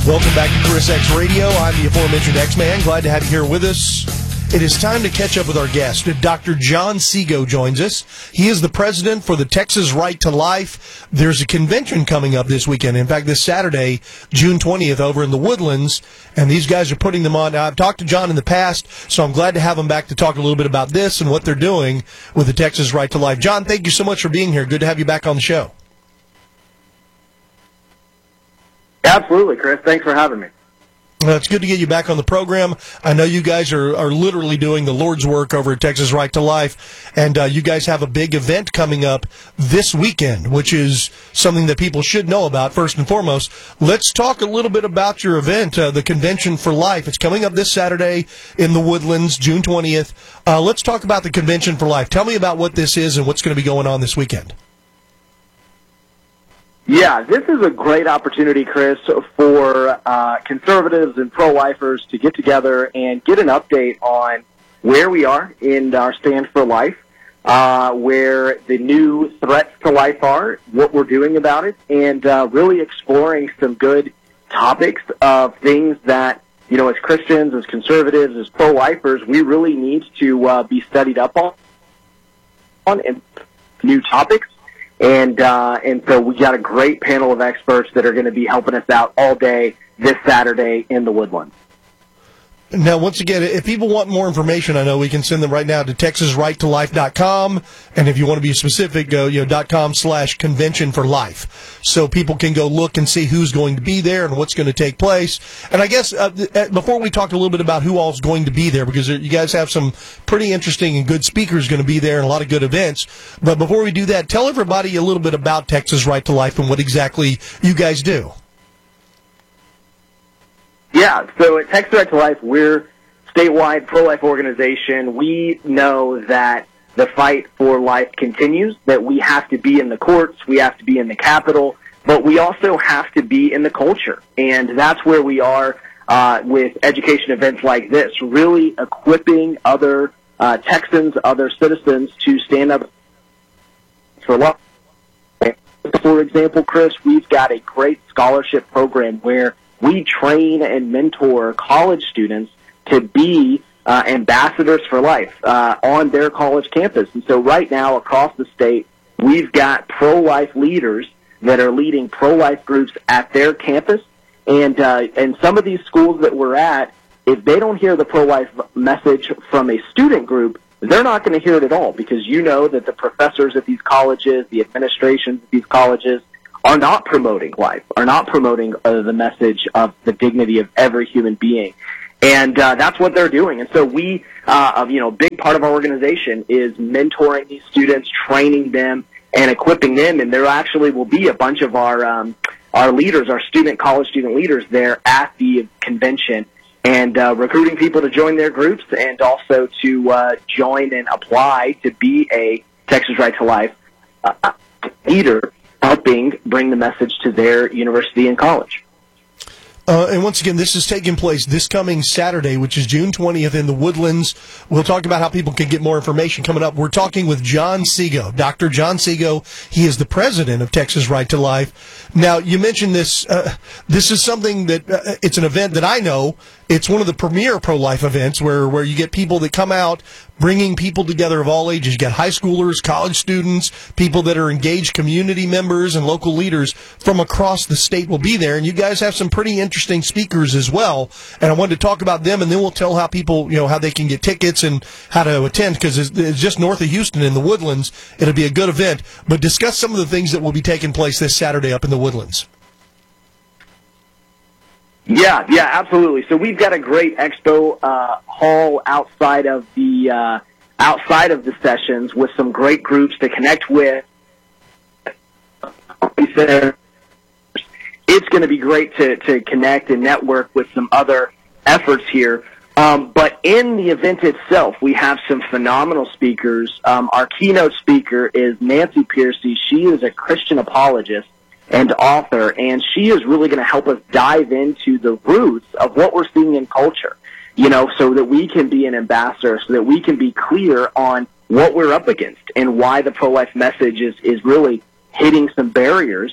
Welcome back to Chris X Radio. I'm the aforementioned X-Man. Glad to have you here with us. It is time to catch up with our guest. Dr. John Sego joins us. He is the president for the Texas Right to Life. There's a convention coming up this weekend. In fact, this Saturday, June 20th, over in the Woodlands, and these guys are putting them on. Now, I've talked to John in the past, so I'm glad to have him back to talk a little bit about this and what they're doing with the Texas Right to Life. John, thank you so much for being here. Good to have you back on the show. Absolutely, Chris. Thanks for having me. It's good to get you back on the program. I know you guys are literally doing the Lord's work over at Texas Right to Life, and you guys have a big event coming up this weekend, which is something that people should know about, first and foremost. Let's talk a little bit about your event, the Convention for Life. It's coming up this Saturday in the Woodlands, June 20th. Let's talk about the Convention for Life. Tell me about what this is and what's going to be going on this weekend. Yeah, this is a great opportunity, Chris, for conservatives and pro-lifers to get together and get an update on where we are in our stand for life, where the new threats to life are, what we're doing about it, and really exploring some good topics of things that, you know, as Christians, as conservatives, as pro-lifers, we really need to be studied up on and new topics. And so we got a great panel of experts that are going to be helping us out all day this Saturday in the Woodlands. Now, once again, if people want more information, I know we can send them right now to TexasRightToLife.com. And if you want to be specific, go, .com/convention for life. So people can go look and see who's going to be there and what's going to take place. And I guess before we talk a little bit about who all's going to be there, because you guys have some pretty interesting and good speakers going to be there and a lot of good events. But before we do that, tell everybody a little bit about Texas Right to Life and what exactly you guys do. Yeah, so at Texas Right to Life, we're a statewide pro-life organization. We know that the fight for life continues, that we have to be in the courts, we have to be in the Capitol, but we also have to be in the culture. And that's where we are with education events like this, really equipping other Texans, other citizens to stand up for life. For example, Chris, we've got a great scholarship program where we train and mentor college students to be ambassadors for life on their college campus. And so right now across the state, we've got pro-life leaders that are leading pro-life groups at their campus. And some of these schools that we're at, if they don't hear the pro-life message from a student group, they're not going to hear it at all, because you know that the professors at these colleges, the administrations at these colleges, are not promoting life, are not promoting the message of the dignity of every human being. And that's what they're doing. And so we, a big part of our organization is mentoring these students, training them, and equipping them. And there actually will be a bunch of our leaders, our college student leaders there at the convention, and recruiting people to join their groups and also to join and apply to be a Texas Right to Life leader, helping bring the message to their university and college. And once again, this is taking place this coming Saturday, which is June 20th in the Woodlands. We'll talk about how people can get more information coming up. We're talking with John Sego, Dr. John Sego. He is the president of Texas Right to Life. Now, you mentioned this. This is something that it's an event that I know. It's one of the premier pro-life events where you get people that come out, bringing people together of all ages. You got high schoolers, college students, people that are engaged community members, and local leaders from across the state will be there. And you guys have some pretty interesting speakers as well. And I wanted to talk about them, and then we'll tell how people, how they can get tickets and how to attend, because it's just north of Houston in the Woodlands. It'll be a good event. But discuss some of the things that will be taking place this Saturday up in the Woodlands. Yeah, absolutely. So we've got a great expo hall outside of the sessions with some great groups to connect with. It's going to be great to connect and network with some other efforts here. But in the event itself, we have some phenomenal speakers. Our keynote speaker is Nancy Piercy. She is a Christian apologist and author, and she is really going to help us dive into the roots of what we're seeing in culture, so that we can be an ambassador, so that we can be clear on what we're up against and why the pro-life message is really hitting some barriers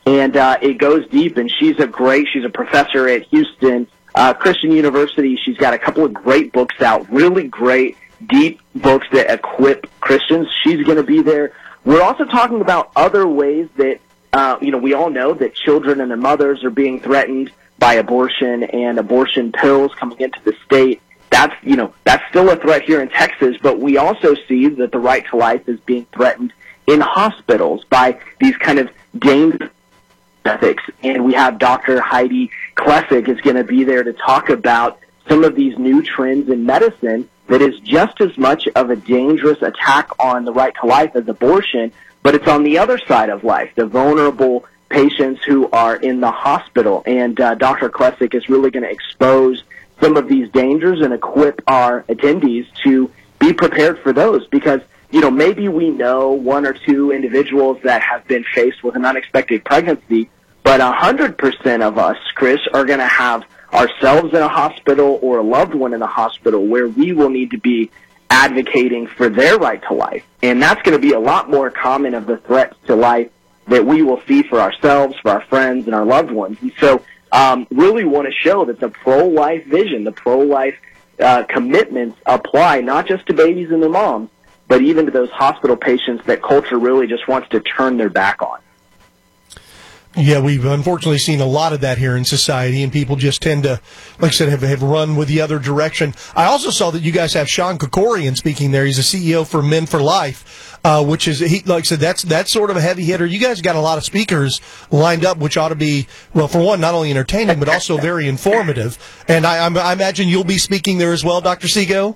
And it goes deep, and she's a professor at Houston Christian University. She's got a couple of great books out, really great, deep books that equip Christians. She's going to be there. We're also talking about other ways that, we all know that children and their mothers are being threatened by abortion and abortion pills coming into the state. That's still a threat here in Texas, but we also see that the right to life is being threatened in hospitals by these kind of dangerous ethics. And we have Dr. Heidi Klessig is going to be there to talk about some of these new trends in medicine that is just as much of a dangerous attack on the right to life as abortion, but it's on the other side of life, the vulnerable patients who are in the hospital. And Dr. Klessig is really going to expose some of these dangers and equip our attendees to be prepared for those, because maybe we know one or two individuals that have been faced with an unexpected pregnancy, but 100% of us, Chris, are going to have ourselves in a hospital or a loved one in a hospital where we will need to be advocating for their right to life. And that's going to be a lot more common of the threats to life that we will see for ourselves, for our friends, and our loved ones. And so really want to show that the pro-life vision, the pro-life commitments apply not just to babies and their moms, but even to those hospital patients that culture really just wants to turn their back on. Yeah, we've unfortunately seen a lot of that here in society, and people just tend to, like I said, have run with the other direction. I also saw that you guys have Sean Krikorian speaking there. He's the CEO for Men for Life, which is, like I said, that's sort of a heavy hitter. You guys got a lot of speakers lined up, which ought to be, well, for one, not only entertaining, but also very informative. And I imagine you'll be speaking there as well, Dr. Sego?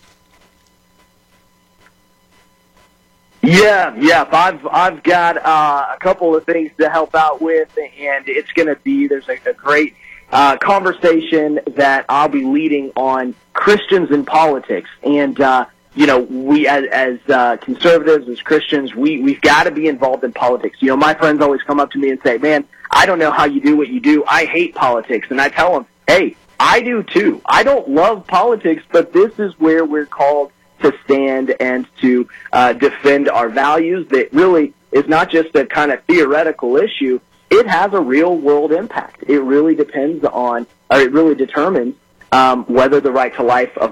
Yeah. I've got a couple of things to help out with, and it's going to be, there's a great conversation that I'll be leading on Christians in politics. And, we as conservatives, as Christians, we've got to be involved in politics. My friends always come up to me and say, man, I don't know how you do what you do. I hate politics. And I tell them, hey, I do too. I don't love politics, but this is where we're called to stand and to defend our values. That really is not just a kind of theoretical issue. It has a real world impact. It really determines whether the right to life of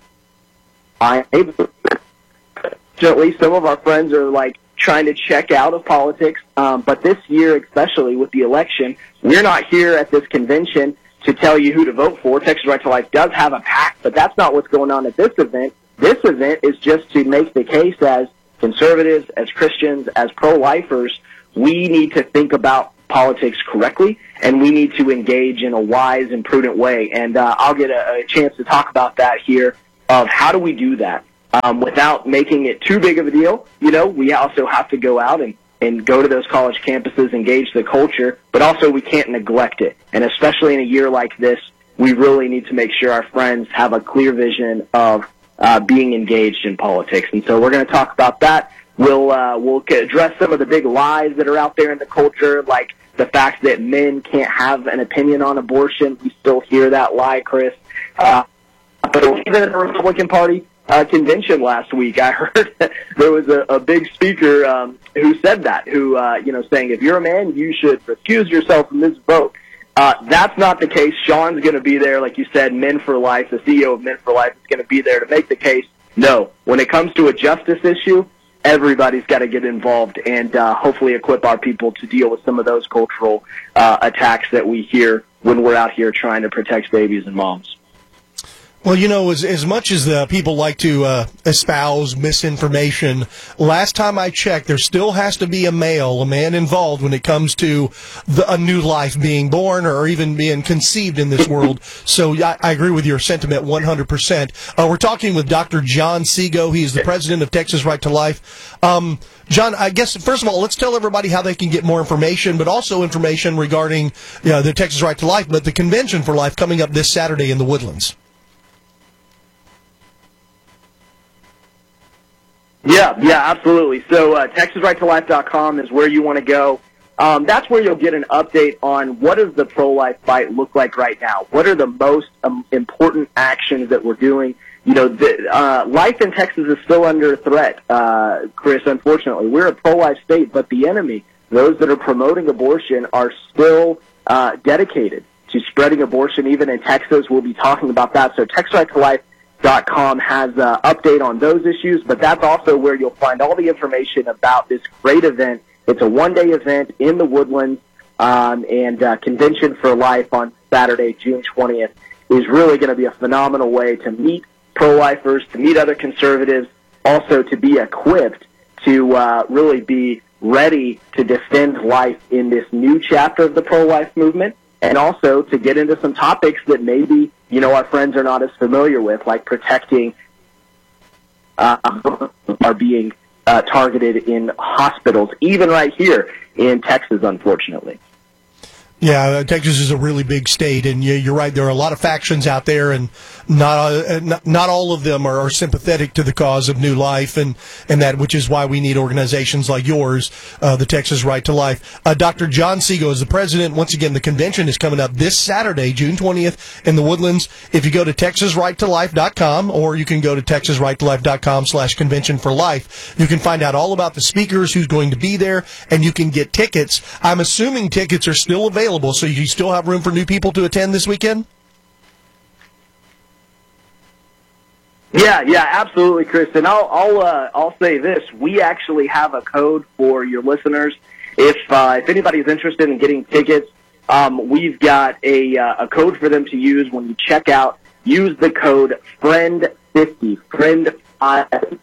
my neighbor. Fortunately, some of our friends are like trying to check out of politics, but this year, especially with the election, we're not here at this convention to tell you who to vote for. Texas Right to Life does have a PAC, but that's not what's going on at this event. This event is just to make the case as conservatives, as Christians, as pro-lifers, we need to think about politics correctly, and we need to engage in a wise and prudent way. And I'll get a chance to talk about that here, of how do we do that without making it too big of a deal. We also have to go out and go to those college campuses, engage the culture, but also we can't neglect it. And especially in a year like this, we really need to make sure our friends have a clear vision of being engaged in politics. And so we're going to talk about that. We'll address some of the big lies that are out there in the culture, like the fact that men can't have an opinion on abortion. We still hear that lie, Chris. But even in the Republican Party convention last week, I heard there was a big speaker who said that, who saying if you're a man, you should recuse yourself from this vote. That's not the case. Sean's going to be there, like you said, Men for Life, the CEO of Men for Life is going to be there to make the case. No, when it comes to a justice issue, everybody's got to get involved and hopefully equip our people to deal with some of those cultural attacks that we hear when we're out here trying to protect babies and moms. Well, as much as the people like to espouse misinformation, last time I checked, there still has to be a man involved when it comes to a new life being born or even being conceived in this world. So I agree with your sentiment 100%. We're talking with Dr. John Sego. He is the president of Texas Right to Life. John, I guess, first of all, let's tell everybody how they can get more information, but also information regarding the Texas Right to Life, but the Convention for Life coming up this Saturday in the Woodlands. Yeah, absolutely. So TexasRightToLife.com is where you want to go. That's where you'll get an update on what does the pro-life fight look like right now. What are the most important actions that we're doing? Life in Texas is still under threat, Chris, unfortunately. We're a pro-life state, but the enemy, those that are promoting abortion are still dedicated to spreading abortion, even in Texas. We'll be talking about that. So TexasRightToLife.com has an update on those issues, but that's also where you'll find all the information about this great event. It's a one-day event in the Woodlands, and Convention for Life on Saturday, June 20th, is really going to be a phenomenal way to meet pro-lifers, to meet other conservatives, also to be equipped to really be ready to defend life in this new chapter of the pro-life movement, and also to get into some topics that maybe, our friends are not as familiar with, like protecting are being targeted in hospitals, even right here in Texas, unfortunately. Yeah, Texas is a really big state, and you're right. There are a lot of factions out there, and not all of them are sympathetic to the cause of new life, and that, which is why we need organizations like yours, the Texas Right to Life. Dr. John Segal is the president. Once again, the convention is coming up this Saturday, June 20th, in the Woodlands. If you go to TexasRightToLife.com, or you can go to TexasRightToLife.com/Convention for Life, you can find out all about the speakers, who's going to be there, and you can get tickets. I'm assuming tickets are still available. So you still have room for new people to attend this weekend? Yeah, absolutely, Chris. And I'll say this: we actually have a code for your listeners. If anybody's interested in getting tickets, we've got a code for them to use when you check out. Use the code FRIEND50, FRIEND50.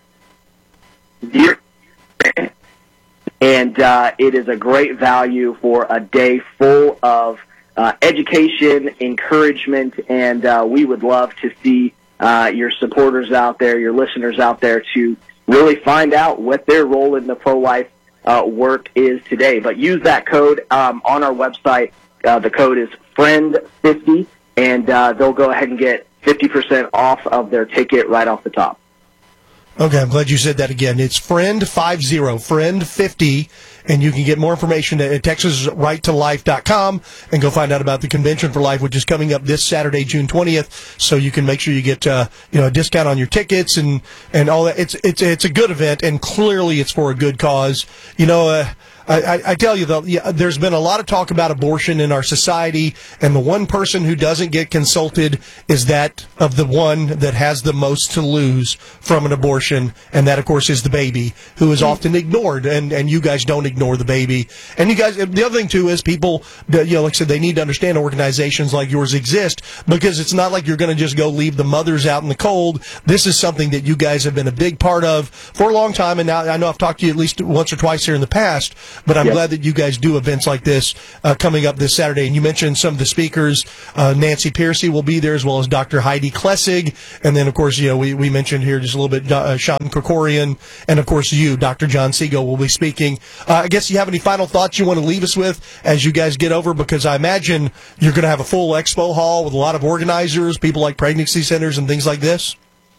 And it is a great value for a day full of education, encouragement, and we would love to see your supporters out there, your listeners out there, to really find out what their role in the pro-life work is today. But use that code on our website. The code is FRIEND50, and they'll go ahead and get 50% off of their ticket right off the top. Okay, I'm glad you said that again. It's FRIEND50, FRIEND50, and you can get more information at TexasRightToLife.com and go find out about the Convention for Life, which is coming up this Saturday, June 20th. So you can make sure you get a discount on your tickets and all that. It's a good event, and clearly it's for a good cause. I tell you, though, there's been a lot of talk about abortion in our society, and the one person who doesn't get consulted is that of the one that has the most to lose from an abortion, and that, of course, is the baby, who is often ignored, and you guys don't ignore the baby. And you guys, the other thing, too, is people, like I said, they need to understand organizations like yours exist, because it's not like you're going to just go leave the mothers out in the cold. This is something that you guys have been a big part of for a long time, and now I know I've talked to you at least once or twice here in the past, but I'm glad that you guys do events like this coming up this Saturday. And you mentioned some of the speakers. Nancy Pearcey will be there, as well as Dr. Heidi Klessig. And then, of course, we mentioned here just a little bit Sean Krikorian. And, of course, you, Dr. John Segal, will be speaking. I guess you have any final thoughts you want to leave us with as you guys get over? Because I imagine you're going to have a full expo hall with a lot of organizers, people like pregnancy centers and things like this.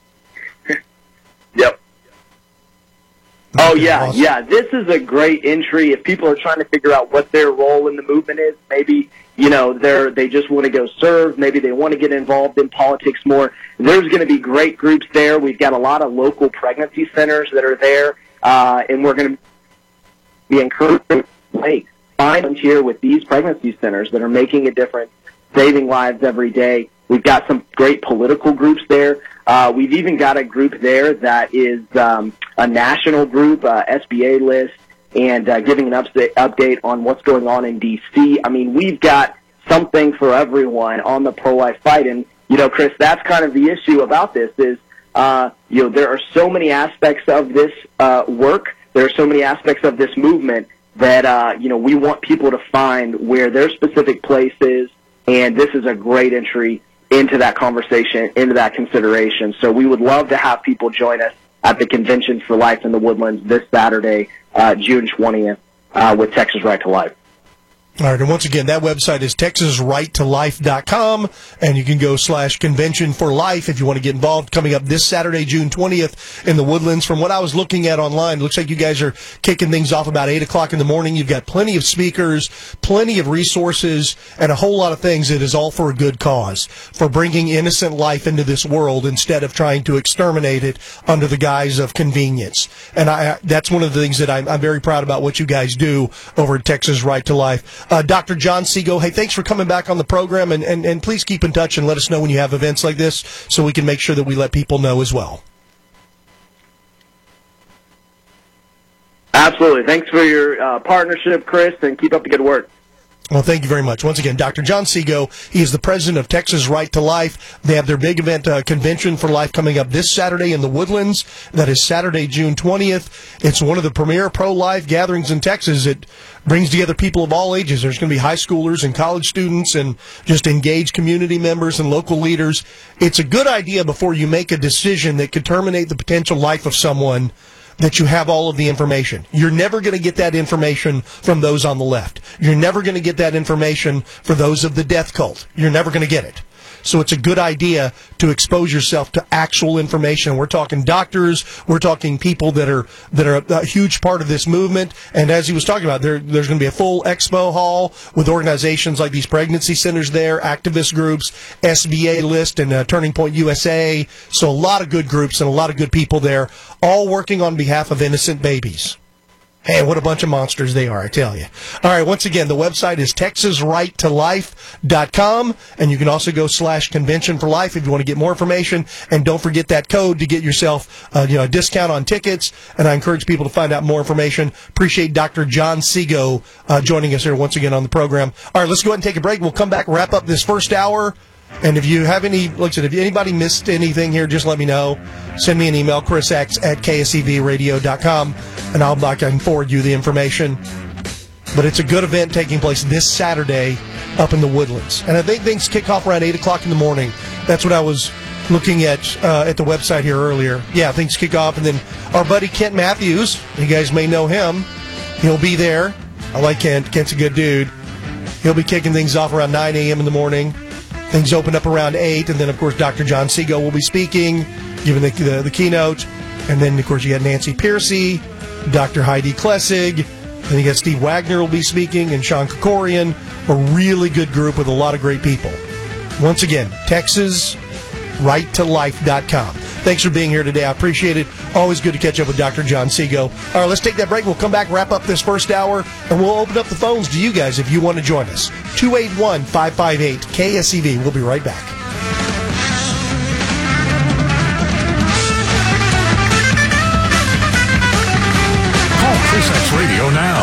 Yep. Oh, yeah, awesome. Yeah. This is a great entry. If people are trying to figure out what their role in the movement is, maybe, they just want to go serve. Maybe they want to get involved in politics more. There's going to be great groups there. We've got a lot of local pregnancy centers that are there, and we're going to be encouraging, find volunteer with these pregnancy centers that are making a difference, saving lives every day. We've got some great political groups there. We've even got a group there that is a national group, SBA list, and giving an update on what's going on in D.C. I mean, we've got something for everyone on the pro-life fight. And, Chris, that's kind of the issue about this is, there are so many aspects of this work. There are so many aspects of this movement that, we want people to find where their specific place is. And this is a great entry into that conversation, into that consideration. So we would love to have people join us at the Convention for Life in the Woodlands this Saturday, June 20th, with Texas Right to Life. All right, and once again, that website is TexasRightToLife.com, and you can go /Convention for Life if you want to get involved. Coming up this Saturday, June 20th, in the Woodlands. From what I was looking at online, it looks like you guys are kicking things off about 8 o'clock in the morning. You've got plenty of speakers, plenty of resources, and a whole lot of things that is all for a good cause, for bringing innocent life into this world instead of trying to exterminate it under the guise of convenience. And that's one of the things that I'm very proud about what you guys do over at Texas Right to Life. Dr. John Segal, hey, thanks for coming back on the program, and please keep in touch and let us know when you have events like this so we can make sure that we let people know as well. Absolutely. Thanks for your partnership, Chris, and keep up the good work. Well, thank you very much. Once again, Dr. John Segal, he is the president of Texas Right to Life. They have their big event, Convention for Life, coming up this Saturday in the Woodlands. That is Saturday, June 20th. It's one of the premier pro-life gatherings in Texas. It brings together people of all ages. There's going to be high schoolers and college students and just engaged community members and local leaders. It's a good idea before you make a decision that could terminate the potential life of someone that you have all of the information. You're never going to get that information from those on the left. You're never going to get that information for those of the death cult. You're never going to get it. So it's a good idea to expose yourself to actual information. We're talking doctors. We're talking people that are a huge part of this movement. And as he was talking about, there's going to be a full expo hall with organizations like these pregnancy centers there, activist groups, SBA List, and Turning Point USA. So a lot of good groups and a lot of good people there, all working on behalf of innocent babies. Hey, what a bunch of monsters they are, I tell you. All right, once again, the website is TexasRightToLife.com, and you can also go /Convention for Life if you want to get more information. And don't forget that code to get yourself a discount on tickets. And I encourage people to find out more information. Appreciate Dr. John Segal joining us here once again on the program. All right, let's go ahead and take a break. We'll come back, wrap up this first hour. And if you have if anybody missed anything here, just let me know. Send me an email, chrisx@ksevradio.com, and I can forward you the information. But it's a good event taking place this Saturday up in the Woodlands. And I think things kick off around 8 o'clock in the morning. That's what I was looking at the website here earlier. Yeah, things kick off. And then our buddy Kent Matthews, you guys may know him, he'll be there. I like Kent. Kent's a good dude. He'll be kicking things off around 9 a.m. in the morning. Things open up around 8, and then, of course, Dr. John Segal will be speaking, giving the keynote. And then, of course, you got Nancy Piercy, Dr. Heidi Klessig. Then you got Steve Wagner will be speaking, and Sean Kokorian. A really good group with a lot of great people. Once again, TexasRightToLife.com. Thanks for being here today. I appreciate it. Always good to catch up with Dr. John Segal. All right, let's take that break. We'll come back, wrap up this first hour, and we'll open up the phones to you guys if you want to join us. 281-558-KSEV. We'll be right back. Call Chris X Radio now.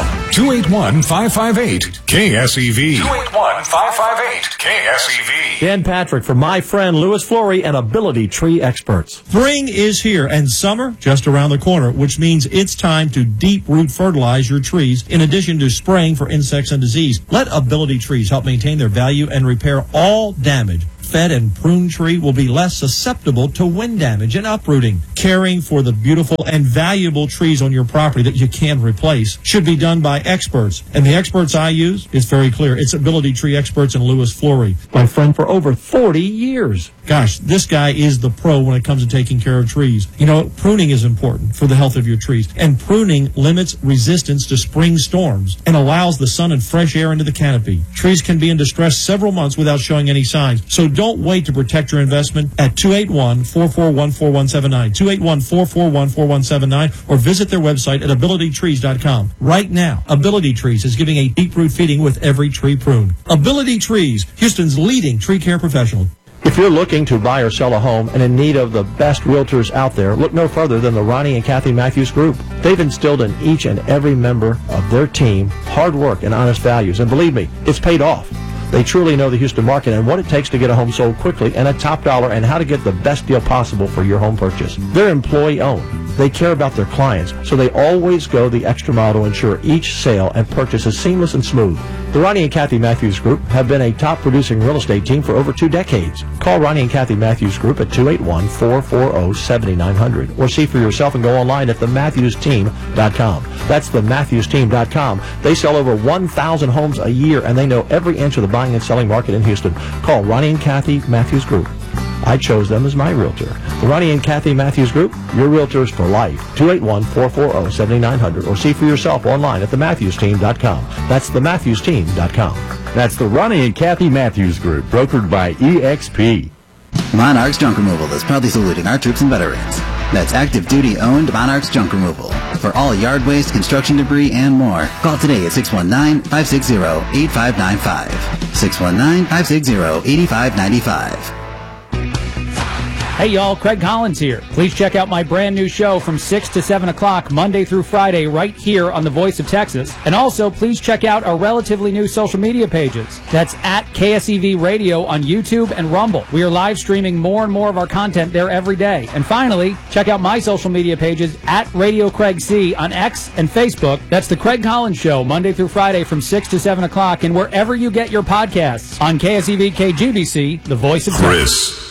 281-558-KSEV. 281-558-KSEV. Dan Patrick for my friend Louis Flory and Ability Tree Experts. Spring is here and summer just around the corner, which means it's time to deep root fertilize your trees in addition to spraying for insects and disease. Let Ability Trees help maintain their value and repair all damage. Fed and pruned tree will be less susceptible to wind damage and uprooting. Caring for the beautiful and valuable trees on your property that you can replace should be done by experts. And the experts I use is very clear. It's Ability Tree Experts and Louis Flory. My friend for over 40 years. Gosh, this guy is the pro when it comes to taking care of trees. You know, pruning is important for the health of your trees. And pruning limits resistance to spring storms and allows the sun and fresh air into the canopy. Trees can be in distress several months without showing any signs. So don't wait to protect your investment at 281-441-4179, 281-441-4179, or visit their website at abilitytrees.com. Right now, Ability Trees is giving a deep root feeding with every tree prune. Ability Trees, Houston's leading tree care professional. If you're looking to buy or sell a home and in need of the best realtors out there, look no further than the Ronnie and Kathy Matthews Group. They've instilled in each and every member of their team hard work and honest values. And believe me, it's paid off. They truly know the Houston market and what it takes to get a home sold quickly and at top dollar and how to get the best deal possible for your home purchase. They're employee-owned. They care about their clients, so they always go the extra mile to ensure each sale and purchase is seamless and smooth. The Ronnie and Kathy Matthews Group have been a top-producing real estate team for over 2 decades. Call Ronnie and Kathy Matthews Group at 281-440-7900 or see for yourself and go online at thematthewsteam.com. That's thematthewsteam.com. They sell over 1,000 homes a year, and they know every inch of the buying and selling market in Houston. Call Ronnie and Kathy Matthews Group. I chose them as my realtor. The Ronnie and Kathy Matthews Group, your realtors for life. 281-440-7900 or see for yourself online at thematthewsteam.com. That's thematthewsteam.com. That's the Ronnie and Kathy Matthews Group, brokered by EXP. Monarch's Junk Removal is proudly saluting our troops and veterans. That's active duty owned Monarch's Junk Removal. For all yard waste, construction debris, and more, call today at 619-560-8595. 619-560-8595. Hey y'all, Craig Collins here. Please check out my brand new show from 6 to 7 o'clock Monday through Friday right here on The Voice of Texas. And also, please check out our relatively new social media pages. That's at KSEV Radio on YouTube and Rumble. We are live streaming more and more of our content there every day. And finally, check out my social media pages at Radio Craig C on X and Facebook. That's The Craig Collins Show Monday through Friday from 6 to 7 o'clock and wherever you get your podcasts on KSEV KGBC, The Voice of Texas. Chris